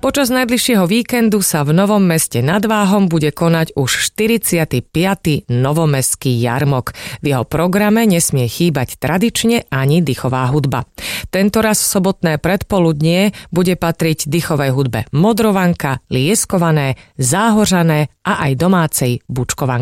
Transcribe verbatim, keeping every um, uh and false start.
Počas najbližšieho víkendu sa v Novom Meste nad Váhom bude konať už štyridsiaty piaty Novomestský jarmok. V jeho programe nesmie chýbať tradične ani dychová hudba. Tentoraz sobotné predpoludnie bude patriť dychovej hudbe Modrovanka, Lieskované, Záhořané a aj domácej Bučkovanke.